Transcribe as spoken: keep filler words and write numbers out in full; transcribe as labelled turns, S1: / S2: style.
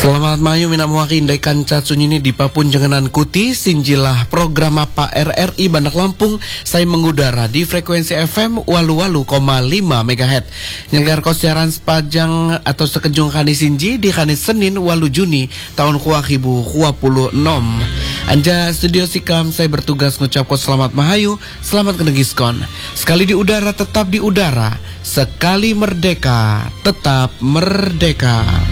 S1: Selamat mayu mina muaki indai kanca sunyini di papun janganan kuti sinjilah program apa R R I Bandar Lampung saya mengudara di frekuensi F M walu walu koma lima megahertz. Nyenggar kosiaran sepanjang atau sekejung kani sinji di kani Senin walu Juni tahun dua ribu dua puluh enam. Anja studio Sikam saya bertugas ngucapkan selamat mahayu, selamat kenegiskon. Sekali di udara tetap di udara, sekali merdeka tetap merdeka.